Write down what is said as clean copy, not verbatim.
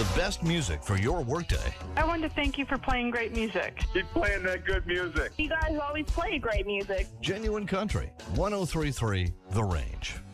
the best music for your workday. I wanted to thank you for playing great music. Keep playing that good music. You guys always play great music. Genuine Country, 103.3 The Range.